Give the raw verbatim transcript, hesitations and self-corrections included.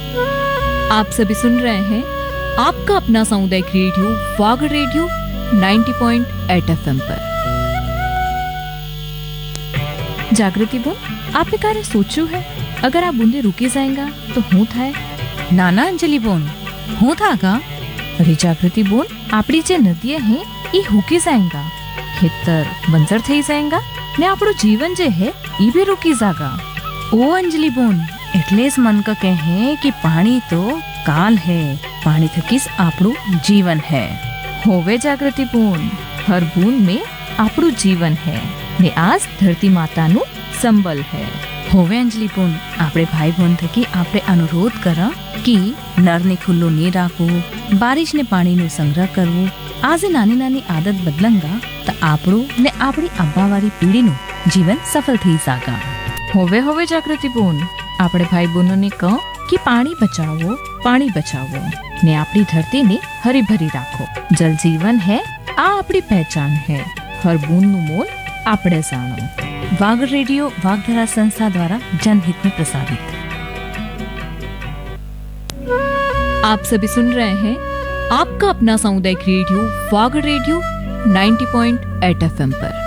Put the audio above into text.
आप सभी सुन रहे हैं आपका अपना सामुदायिक रेडियो वागड़ रेडियो नब्बे पॉइंट आठ एफएम पर। जागृति बोन, आपने कार्य सोचू है अगर आप बूंदे रुकी जाएगा तो हूँ थाय? નાના અંજલિ બોન, હું થાગા? अरे जागृति बोन, આપણી જે નદીએ હે એ હુકી जाएगा, ખેતર બંજર થઈ जाएगा ને આપણું જીવન જે હે એ भी रुकी जागा। ओ अंजलि बोन, એટલે જ મન કા કહે કે પાણી તો કાલ હે, પાણી થકી જ આપણું જીવન હે। होवे जागृति बोन, हर बूंद में આપણું जीवन है ने आज धरती माताનું संबल है। હોવે અંજલિ બોન, આપણે ભાઈ બોન થકી આપણે અનુરોધ કરા કે નળને ખુલ્લો નહીં રાખવું, બારિશને પાણીનો સંગ્રહ કરવું। આજે નાની નાની આદત બદલંગા તો આપણું ને આપણી આવવાવાળી પેઢીનું જીવન સફળ થઈ જાગા। होवे होवे जागृति बोन, આપણે ભાઈ બહેનોને કહો કે પાણી બચાવો, પાણી બચાવો ને આપણી ધરતીને હરી ભરી રાખો। જલ જીવન है, આ આપણી પહેચાન है। हर बूंदનું मोल આપણે જાણો। वागड़ रेडियो वागधरा संस्था द्वारा जनहित में प्रसारित। आप सभी सुन रहे हैं आपका अपना सामुदायिक रेडियो वागड़ रेडियो नब्बे पॉइंट आठ एफएम पर।